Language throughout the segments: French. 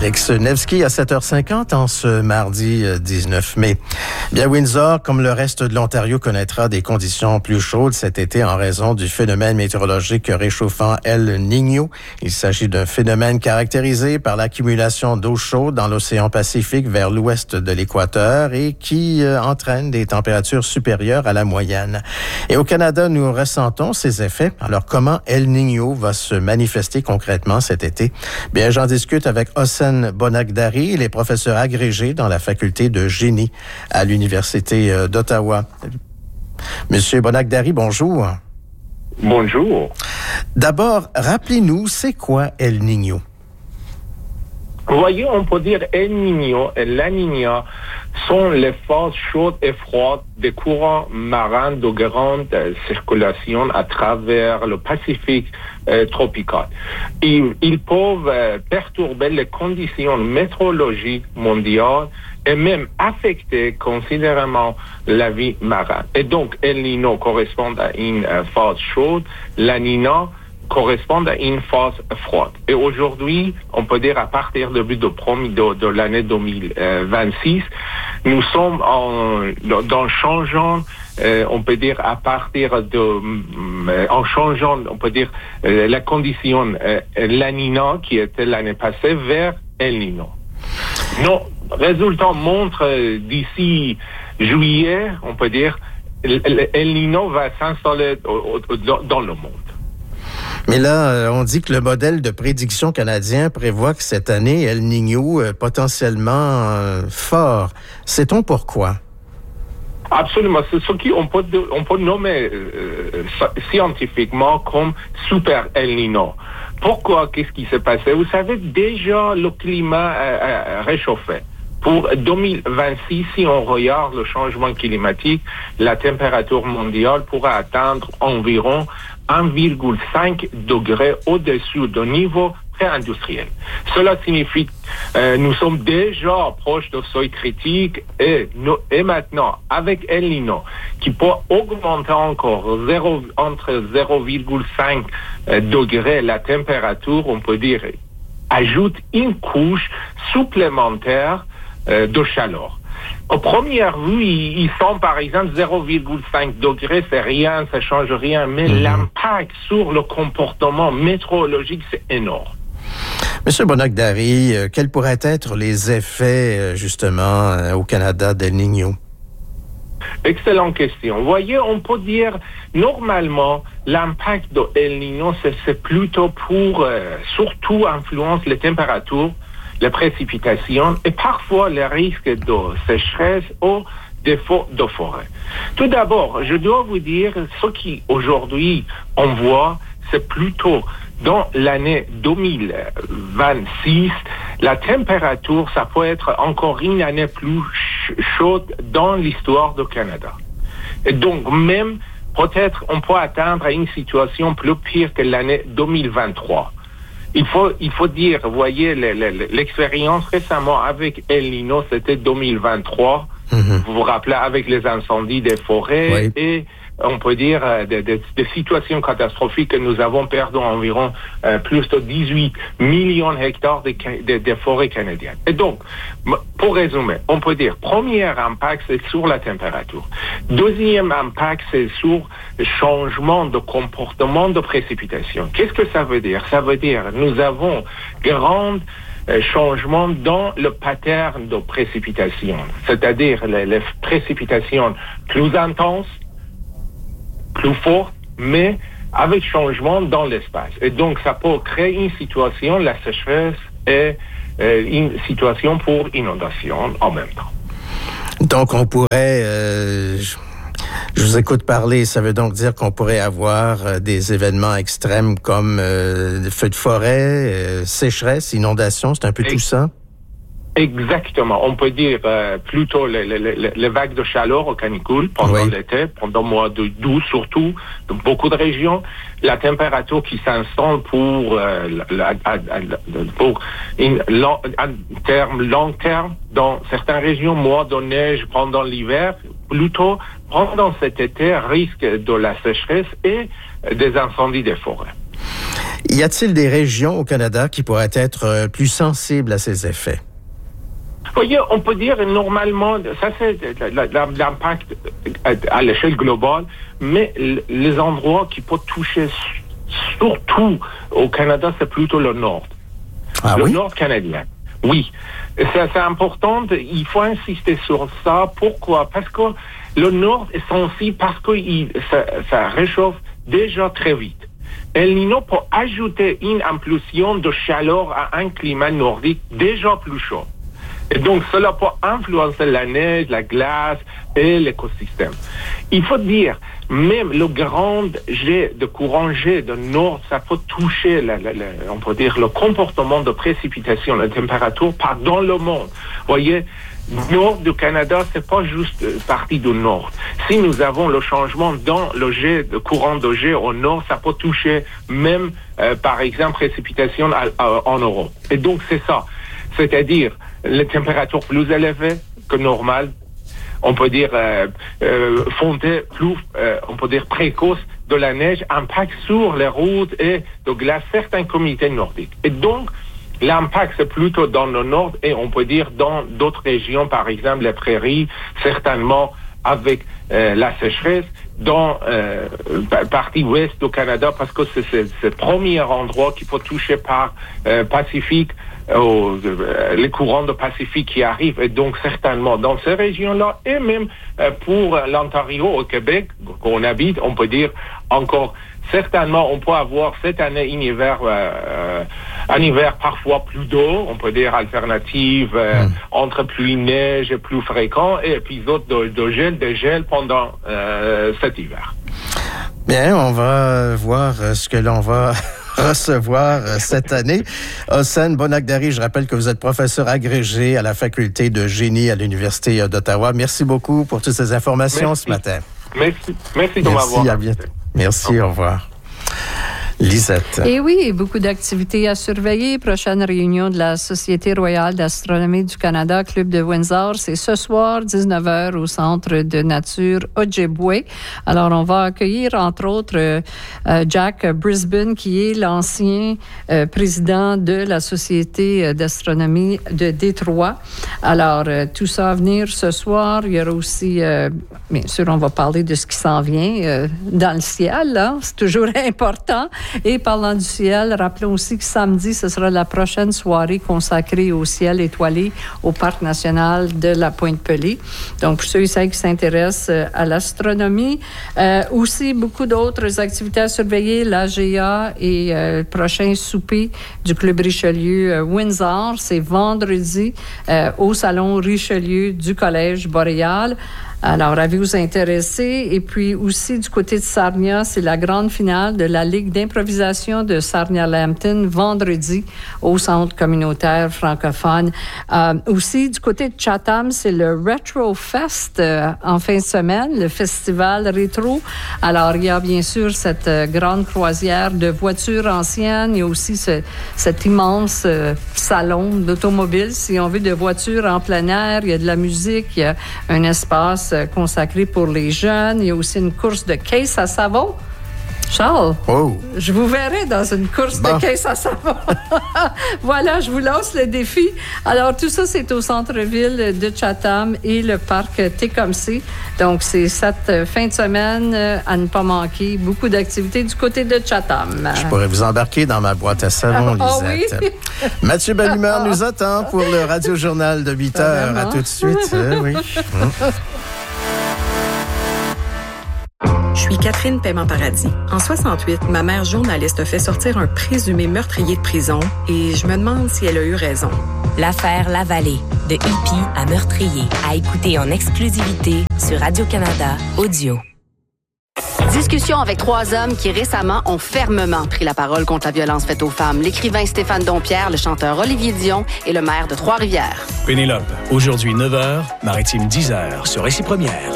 Alex Nevsky à 7h50 en ce mardi 19 mai. Bien, Windsor, comme le reste de l'Ontario, connaîtra des conditions plus chaudes cet été en raison du phénomène météorologique réchauffant El Niño. Il s'agit d'un phénomène caractérisé par l'accumulation d'eau chaude dans l'océan Pacifique vers l'ouest de l'équateur et qui entraîne des températures supérieures à la moyenne. Et au Canada, nous ressentons ces effets. Alors, comment El Niño va se manifester concrètement cet été? Bien, j'en discute avec Hossein Bonagdari. Il est professeur agrégé dans la faculté de génie à l'Université d'Ottawa. Monsieur Bonagdari, bonjour. Bonjour. D'abord, rappelez-nous, c'est quoi El Niño? Vous voyez, on peut dire El Niño et La Niña sont les phases chaudes et froides des courants marins de grande circulation à travers le Pacifique tropical. Ils peuvent perturber les conditions météorologiques mondiales et même affecter considérablement la vie marine. Et donc, El Niño correspond à une phase chaude, La Niña correspond à une phase froide. Et aujourd'hui, on peut dire à partir de l'année 2026, nous sommes dans changeant, on peut dire à partir en changeant, on peut dire la condition La Niña qui était l'année passée vers El Niño. Nos résultats montrent d'ici juillet, on peut dire, El Niño va s'installer dans le monde. Mais là, on dit que le modèle de prédiction canadien prévoit que cette année, El Niño potentiellement fort. Sait-on pourquoi? Absolument. C'est ce qu'on peut nommer scientifiquement comme super El Niño. Pourquoi? Qu'est-ce qui s'est passé? Vous savez, déjà, le climat a réchauffé. Pour 2026, si on regarde le changement climatique, la température mondiale pourra atteindre environ 1,5 degré au-dessus du niveau pré-industriel. Cela signifie que nous sommes déjà proches de seuil critique et maintenant, avec El Niño, qui peut augmenter encore entre 0,5 degré la température, on peut dire, ajoute une couche supplémentaire de chaleur. Au première vue, ils sont par exemple 0,5 degrés, c'est rien, ça change rien, mais l'impact sur le comportement météorologique, c'est énorme. Monsieur Bonagdari, quels pourraient être les effets, justement, au Canada d'El Niño? Excellente question. Vous voyez, on peut dire, normalement, l'impact de El Niño, c'est plutôt pour, surtout, influence les températures, les précipitations et parfois les risques de sécheresse ou de feux de forêt. Tout d'abord, je dois vous dire, ce qui aujourd'hui on voit, c'est plutôt dans l'année 2026, la température, ça peut être encore une année plus chaude dans l'histoire du Canada. Et donc même, peut-être on peut atteindre une situation plus pire que l'année 2023. Il faut dire, vous voyez, l'expérience récemment avec El Niño, c'était 2023. Vous vous rappelez, avec les incendies des forêts et on peut dire des situations catastrophiques que nous avons perdu environ plus de 18 millions d'hectares de forêts canadiennes. Et donc, pour résumer, on peut dire, premier impact, c'est sur la température. Deuxième impact, c'est sur le changement de comportement de précipitation. Qu'est-ce que ça veut dire? Ça veut dire, nous avons grande changement dans le pattern de précipitation, c'est-à-dire les précipitations plus intenses, plus fortes, mais avec changement dans l'espace. Et donc, ça peut créer une situation, la sécheresse et une situation pour inondation en même temps. Donc, on pourrait... je vous écoute parler, ça veut donc dire qu'on pourrait avoir des événements extrêmes comme feux de forêt, sécheresse, inondation, c'est un peu tout ça? Exactement. On peut dire plutôt les vagues de chaleur au canicule pendant l'été, pendant le mois d'août surtout, dans beaucoup de régions. La température qui s'installe pour long terme dans certaines régions, mois de neige pendant l'hiver, plutôt pendant cet été, risque de la sécheresse et des incendies des forêts. Y a-t-il des régions au Canada qui pourraient être plus sensibles à ces effets? Voyez, on peut dire normalement, ça c'est l'impact à l'échelle globale, mais les endroits qui peuvent toucher surtout au Canada, c'est plutôt le nord. Le nord canadien. Oui. C'est important, il faut insister sur ça. Pourquoi? Parce que le nord est sensible parce que ça réchauffe déjà très vite. El Niño peut ajouter une impulsion de chaleur à un climat nordique déjà plus chaud. Et donc, cela peut influencer la neige, la glace et l'écosystème. Il faut dire, même le grand jet de courant jet de nord, ça peut toucher, on peut dire, le comportement de précipitation, la température dans le monde. Vous voyez, nord du Canada, c'est pas juste partie du nord. Si nous avons le changement dans le jet de courant de jet au nord, ça peut toucher même, par exemple, précipitation en Europe. Et donc, c'est ça. C'est-à-dire les températures plus élevées que normales, on peut dire fonte plus, on peut dire précoce de la neige, impact sur les routes et de glace certaines communautés nordiques. Et donc, l'impact c'est plutôt dans le nord et on peut dire dans d'autres régions, par exemple les prairies, certainement avec la sécheresse, dans partie ouest du Canada, parce que c'est le premier endroit qui peut toucher par Pacifique, les courants de Pacifique qui arrivent, et donc certainement dans ces régions-là, et même pour l'Ontario, au Québec, qu'on habite, on peut dire encore, certainement on peut avoir cette année un hiver parfois plus d'eau, on peut dire alternative entre pluie, neige et plus fréquent, et épisode de gel pendant cet hiver. Bien, on va voir ce que l'on va recevoir cette année. Hossein Bonagdari, je rappelle que vous êtes professeur agrégé à la faculté de génie à l'Université d'Ottawa. Merci beaucoup pour toutes ces informations ce matin. Merci de m'avoir. À bientôt. Merci, au revoir. Lisette. Et oui, beaucoup d'activités à surveiller. Prochaine réunion de la Société royale d'astronomie du Canada, Club de Windsor, c'est ce soir, 19h, au Centre de nature Ojibwe. Alors, on va accueillir, entre autres, Jack Brisbane, qui est l'ancien président de la Société d'astronomie de Détroit. Alors, tout ça à venir ce soir. Il y aura aussi, bien sûr, on va parler de ce qui s'en vient dans le ciel, là. C'est toujours important. Et parlant du ciel, rappelons aussi que samedi, ce sera la prochaine soirée consacrée au ciel étoilé au Parc national de la Pointe-Pelée. Donc, pour ceux et celles qui s'intéressent à l'astronomie, aussi beaucoup d'autres activités à surveiller, l'AGA et le prochain souper du Club Richelieu Windsor, c'est vendredi au Salon Richelieu du Collège Boréal. Alors, avez-vous intéressé? Et puis aussi, du côté de Sarnia, c'est la grande finale de la Ligue d'improvisation de Sarnia-Lambton, vendredi, au Centre communautaire francophone. Aussi, du côté de Chatham, c'est le Retro Fest en fin de semaine, le festival rétro. Alors, il y a bien sûr cette grande croisière de voitures anciennes. Il y a aussi cet immense salon d'automobile, si on veut, de voitures en plein air. Il y a de la musique, il y a un espace consacré pour les jeunes. Il y a aussi une course de caisse à savon. Charles, je vous verrai dans une course de caisse à savon. Voilà, je vous lance le défi. Alors, tout ça, c'est au centre-ville de Chatham et le parc Tecumseh. Donc, c'est cette fin de semaine à ne pas manquer. Beaucoup d'activités du côté de Chatham. Je pourrais vous embarquer dans ma boîte à savon, Lisette. Oui. Mathieu Bellumeur nous attend pour le Radio-Journal de 8 heures. À tout de suite. Oui. Je suis Catherine Paiement-Paradis. En 68, ma mère journaliste a fait sortir un présumé meurtrier de prison et je me demande si elle a eu raison. L'affaire Lavallée, de hippie à meurtrier, à écouter en exclusivité sur Radio-Canada Audio. Discussion avec 3 hommes qui récemment ont fermement pris la parole contre la violence faite aux femmes. L'écrivain Stéphane Dompierre, le chanteur Olivier Dion et le maire de Trois-Rivières. Pénélope, aujourd'hui 9h, Maritime 10h, sur Récit Première.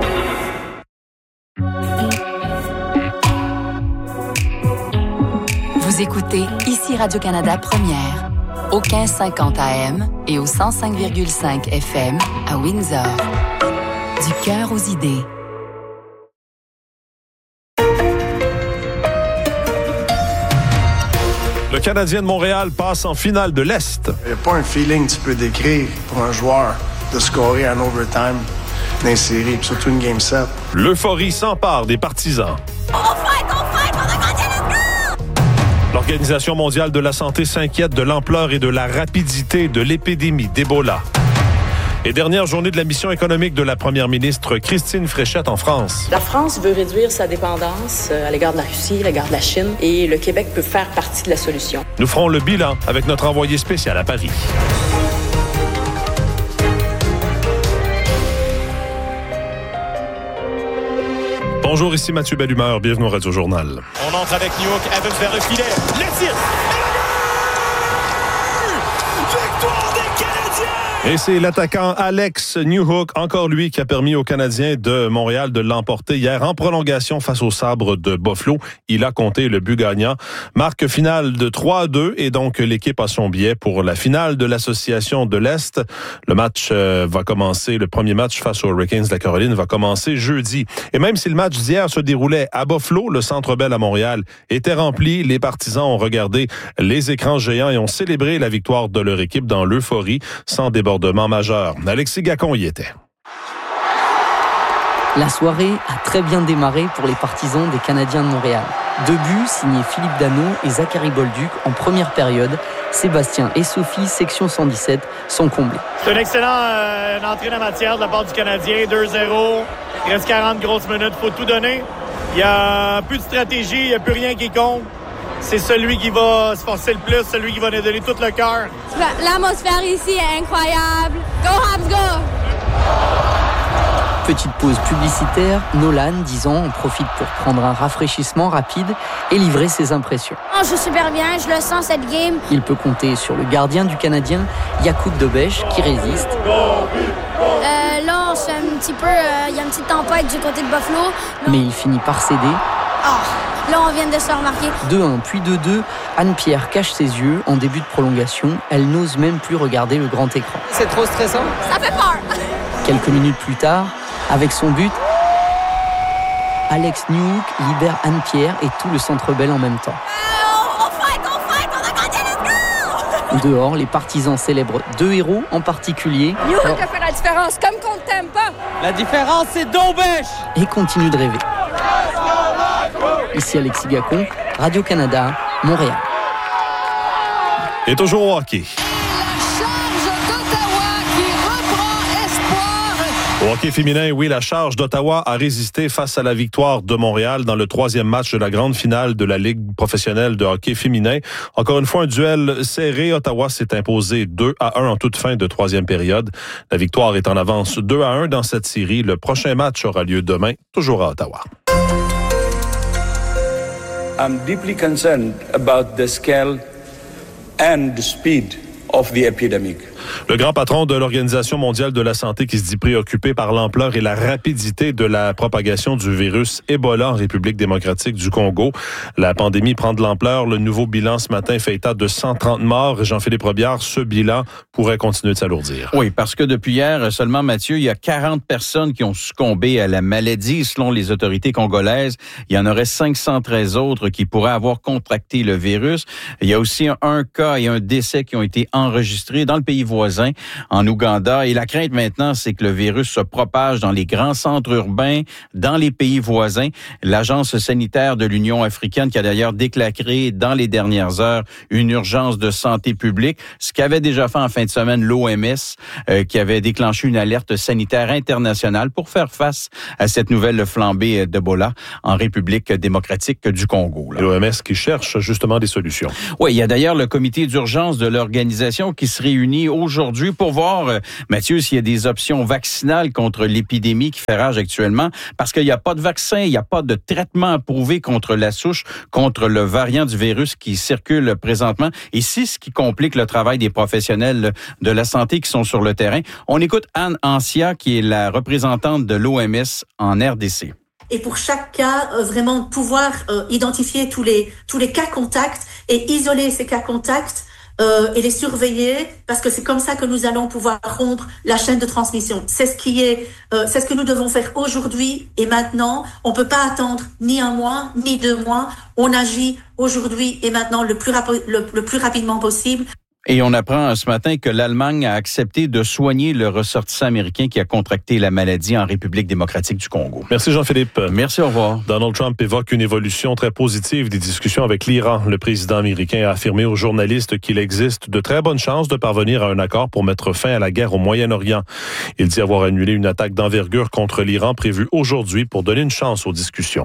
Vous écoutez ici Radio-Canada Première, au 1550 AM et au 105,5 FM à Windsor. Du cœur aux idées. Canadien de Montréal passe en finale de l'Est. Il n'y a pas un feeling que tu peux décrire pour un joueur de scorer en overtime dans une série, surtout une Game 7. L'euphorie s'empare des partisans. On fight, on a gagné, let's go! L'Organisation mondiale de la santé s'inquiète de l'ampleur et de la rapidité de l'épidémie d'Ebola. Et dernière journée de la mission économique de la première ministre Christine Fréchette en France. La France veut réduire sa dépendance à l'égard de la Russie, à l'égard de la Chine, et le Québec peut faire partie de la solution. Nous ferons le bilan avec notre envoyé spécial à Paris. Bonjour, ici Mathieu Bellumeur. Bienvenue au Radio Journal. On entre avec Newhook, elle veut faire le filet. Le tir! Victoire des Canadiens! Et c'est l'attaquant Alex Newhook, encore lui, qui a permis aux Canadiens de Montréal de l'emporter hier en prolongation face aux Sabres de Buffalo. Il a compté le but gagnant. Marque finale de 3-2 et donc l'équipe a son billet pour la finale de l'Association de l'Est. Le match va commencer, le premier match face aux Hurricanes de la Caroline va commencer jeudi. Et même si le match d'hier se déroulait à Buffalo, le Centre Bell à Montréal était rempli. Les partisans ont regardé les écrans géants et ont célébré la victoire de leur équipe dans l'euphorie sans débordement majeur. Alexis Gacon y était. La soirée a très bien démarré pour les partisans des Canadiens de Montréal. 2 buts signés Philippe Danault et Zachary Bolduc en première période. Sébastien et Sophie, section 117, sont comblés. C'est une excellente entrée en matière de la part du Canadien. 2-0, il reste 40 grosses minutes, il faut tout donner. Il n'y a plus de stratégie, il n'y a plus rien qui compte. C'est celui qui va se forcer le plus, celui qui va nous donner tout le cœur. L'atmosphère ici est incroyable. Go Habs, go! Petite pause publicitaire, Nolan, 10 ans, en profite pour prendre un rafraîchissement rapide et livrer ses impressions. Oh, je suis super bien, je le sens cette game. Il peut compter sur le gardien du Canadien, Jakub Dobeš, qui résiste. Là, c'est un petit peu... Il y a une petite tempête du côté de Buffalo. Mais il finit par céder. Là, on vient de se remarquer. 2-1, puis 2-2. Anne-Pierre cache ses yeux en début de prolongation. Elle n'ose même plus regarder le grand écran. C'est trop stressant. Ça fait peur. Quelques minutes plus tard, avec son but, Alex Newhook libère Anne-Pierre et tout le Centre Bell en même temps. On fight, on a gagné, let's go! Dehors, les partisans célèbrent 2 héros en particulier. Newhook a fait la différence, comme qu'on ne t'aime pas. La différence, c'est Dobeš! Et continue de rêver. Ici Alexis Gacon, Radio-Canada, Montréal. Et toujours au hockey. Au hockey féminin, oui, la Charge d'Ottawa a résisté face à la victoire de Montréal dans le 3e match de la grande finale de la Ligue professionnelle de hockey féminin. Encore une fois, un duel serré. Ottawa s'est imposé 2-1 en toute fin de 3e période. La victoire est en avance 2-1 dans cette série. Le prochain match aura lieu demain, toujours à Ottawa. I'm deeply concerned about the scale and the speed of the epidemic. Le grand patron de l'Organisation mondiale de la santé qui se dit préoccupé par l'ampleur et la rapidité de la propagation du virus Ebola en République démocratique du Congo. La pandémie prend de l'ampleur. Le nouveau bilan ce matin fait état de 130 morts. Jean-Philippe Robillard, ce bilan pourrait continuer de s'alourdir. Oui, parce que depuis hier seulement, Mathieu, il y a 40 personnes qui ont succombé à la maladie selon les autorités congolaises. Il y en aurait 513 autres qui pourraient avoir contracté le virus. Il y a aussi un cas et un décès qui ont été enregistrés dans le pays voisin, en Ouganda. Et la crainte maintenant, c'est que le virus se propage dans les grands centres urbains, dans les pays voisins. L'Agence sanitaire de l'Union africaine qui a d'ailleurs déclaré dans les dernières heures une urgence de santé publique, ce qu'avait déjà fait en fin de semaine l'OMS, qui avait déclenché une alerte sanitaire internationale pour faire face à cette nouvelle flambée d'Ebola en République démocratique du Congo. L'OMS qui cherche justement des solutions. Oui, il y a d'ailleurs le comité d'urgence de l'organisation qui se réunit aujourd'hui pour voir, Mathieu, s'il y a des options vaccinales contre l'épidémie qui fait rage actuellement, parce qu'il n'y a pas de vaccin, il n'y a pas de traitement approuvé contre la souche, contre le variant du virus qui circule présentement. Et c'est ce qui complique le travail des professionnels de la santé qui sont sur le terrain. On écoute Anne Ancia, qui est la représentante de l'OMS en RDC. Et pour chaque cas, vraiment pouvoir identifier tous les cas contacts et isoler ces cas contacts et les surveiller, parce que c'est comme ça que nous allons pouvoir rompre la chaîne de transmission. C'est ce que nous devons faire aujourd'hui et maintenant. On peut pas attendre ni 1 mois, ni 2 mois. On agit aujourd'hui et maintenant le plus rapidement possible. Et on apprend ce matin que l'Allemagne a accepté de soigner le ressortissant américain qui a contracté la maladie en République démocratique du Congo. Merci Jean-Philippe. Merci, au revoir. Donald Trump évoque une évolution très positive des discussions avec l'Iran. Le président américain a affirmé aux journalistes qu'il existe de très bonnes chances de parvenir à un accord pour mettre fin à la guerre au Moyen-Orient. Il dit avoir annulé une attaque d'envergure contre l'Iran prévue aujourd'hui pour donner une chance aux discussions.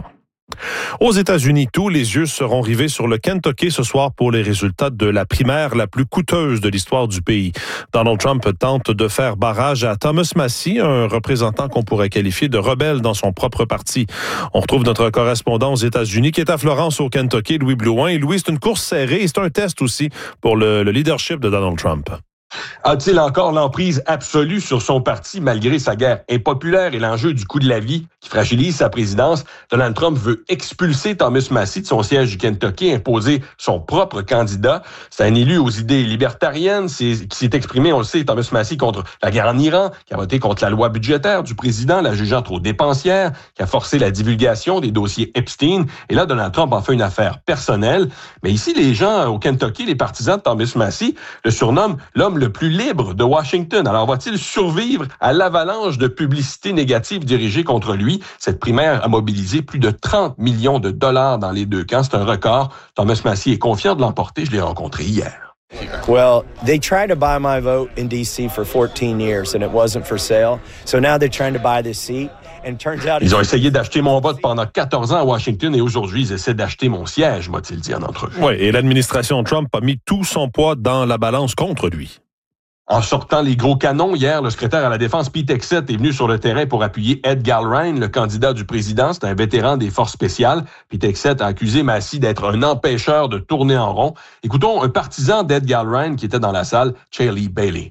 Aux États-Unis, tous les yeux seront rivés sur le Kentucky ce soir pour les résultats de la primaire la plus coûteuse de l'histoire du pays. Donald Trump tente de faire barrage à Thomas Massie, un représentant qu'on pourrait qualifier de rebelle dans son propre parti. On retrouve notre correspondant aux États-Unis qui est à Florence au Kentucky, Louis Blouin. Et Louis, c'est une course serrée et c'est un test aussi pour le leadership de Donald Trump. A-t-il encore l'emprise absolue sur son parti malgré sa guerre impopulaire et l'enjeu du coût de la vie qui fragilise sa présidence? Donald Trump veut expulser Thomas Massie de son siège du Kentucky et imposer son propre candidat. C'est un élu aux idées libertariennes qui s'est exprimé, on le sait, Thomas Massie, contre la guerre en Iran, qui a voté contre la loi budgétaire du président, la jugeant trop dépensière, qui a forcé la divulgation des dossiers Epstein. Et là, Donald Trump en fait une affaire personnelle. Mais ici, les gens au Kentucky, les partisans de Thomas Massie, le surnomment l'homme le plus libre de Washington. Alors, va-t-il survivre à l'avalanche de publicité négative dirigée contre lui? Cette primaire a mobilisé plus de 30 millions de dollars dans les deux camps. C'est un record. Thomas Massie est confiant de l'emporter. Je l'ai rencontré hier. Well, they tried to buy my vote in D.C. for 14 years and it wasn't for sale. So now they're trying to buy this seat. Ils ont essayé d'acheter mon vote pendant 14 ans à Washington et aujourd'hui, ils essaient d'acheter mon siège, m'a-t-il dit en entrevue. Oui, et l'administration Trump a mis tout son poids dans la balance contre lui. En sortant les gros canons, hier, le secrétaire à la Défense, Pete Hegseth, est venu sur le terrain pour appuyer Ed Gallrein, le candidat du président. C'est un vétéran des forces spéciales. Pete Hegseth a accusé Massie d'être un empêcheur de tourner en rond. Écoutons un partisan d'Ed Gallrein qui était dans la salle, Charlie Bailey.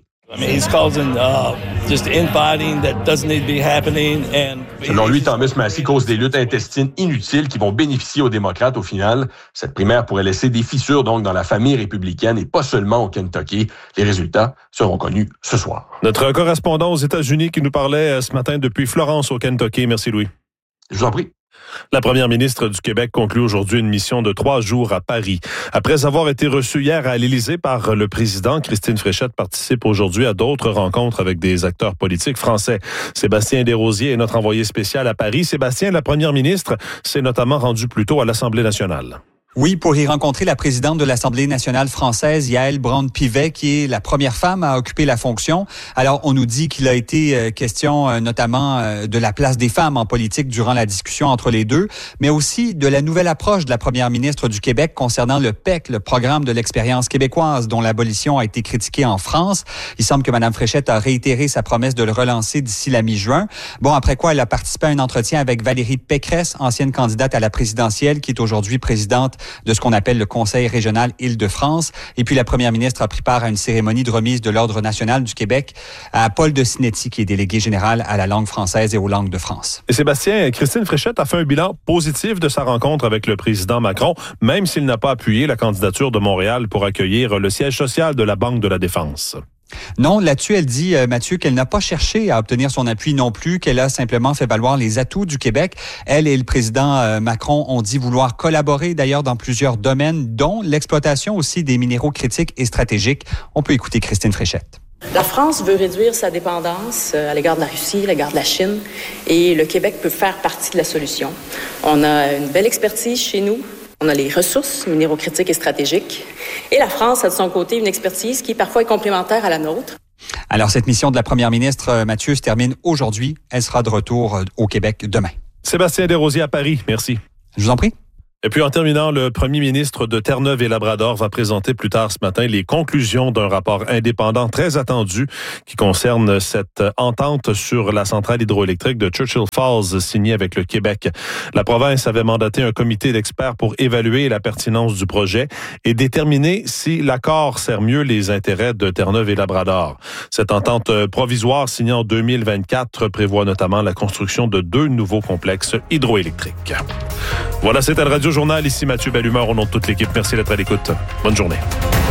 Selon lui, Thomas Massie cause des luttes intestines inutiles qui vont bénéficier aux démocrates au final. Cette primaire pourrait laisser des fissures donc dans la famille républicaine et pas seulement au Kentucky. Les résultats seront connus ce soir. Notre correspondant aux États-Unis qui nous parlait ce matin depuis Florence au Kentucky. Merci Louis. Je vous en prie. La première ministre du Québec conclut aujourd'hui une mission de 3 jours à Paris. Après avoir été reçue hier à l'Élysée par le président, Christine Fréchette participe aujourd'hui à d'autres rencontres avec des acteurs politiques français. Sébastien Desrosiers est notre envoyé spécial à Paris. Sébastien, la première ministre s'est notamment rendue plus tôt à l'Assemblée nationale. Oui, pour y rencontrer la présidente de l'Assemblée nationale française, Yaël Braun-Pivet, qui est la première femme à occuper la fonction. Alors, on nous dit qu'il a été question notamment de la place des femmes en politique durant la discussion entre les deux, mais aussi de la nouvelle approche de la première ministre du Québec concernant le PEC, le programme de l'expérience québécoise, dont l'abolition a été critiquée en France. Il semble que Mme Fréchette a réitéré sa promesse de le relancer d'ici la mi-juin. Bon, après quoi, elle a participé à un entretien avec Valérie Pécresse, ancienne candidate à la présidentielle, qui est aujourd'hui présidente de ce qu'on appelle le Conseil régional Île-de-France. Et puis, la première ministre a pris part à une cérémonie de remise de l'Ordre national du Québec à Paul de Sinetti, qui est délégué général à la langue française et aux langues de France. Et Sébastien, Christine Fréchette a fait un bilan positif de sa rencontre avec le président Macron, même s'il n'a pas appuyé la candidature de Montréal pour accueillir le siège social de la Banque de la Défense. Non, là-dessus, elle dit, Mathieu, qu'elle n'a pas cherché à obtenir son appui non plus, qu'elle a simplement fait valoir les atouts du Québec. Elle et le président Macron ont dit vouloir collaborer d'ailleurs dans plusieurs domaines, dont l'exploitation aussi des minéraux critiques et stratégiques. On peut écouter Christine Fréchette. La France veut réduire sa dépendance à l'égard de la Russie, à l'égard de la Chine, et le Québec peut faire partie de la solution. On a une belle expertise chez nous. On a les ressources minéraux critiques et stratégiques. Et la France a de son côté une expertise qui parfois est complémentaire à la nôtre. Alors, cette mission de la première ministre, Mathieu, se termine aujourd'hui. Elle sera de retour au Québec demain. Sébastien Desrosiers à Paris. Merci. Je vous en prie. Et puis en terminant, le premier ministre de Terre-Neuve et Labrador va présenter plus tard ce matin les conclusions d'un rapport indépendant très attendu qui concerne cette entente sur la centrale hydroélectrique de Churchill Falls signée avec le Québec. La province avait mandaté un comité d'experts pour évaluer la pertinence du projet et déterminer si l'accord sert mieux les intérêts de Terre-Neuve et Labrador. Cette entente provisoire signée en 2024 prévoit notamment la construction de 2 nouveaux complexes hydroélectriques. Voilà, c'était le Radio Journal. Ici Mathieu Bellumeur au nom de toute l'équipe. Merci d'être à l'écoute. Bonne journée.